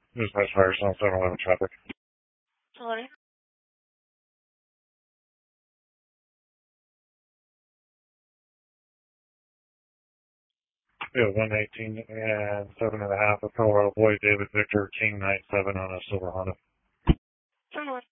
Dispatch Firestone 711 traffic. Hello? We have 118 and 7.5 of Colorado Boy David Victor King Knight 7 on a silver Honda. 711.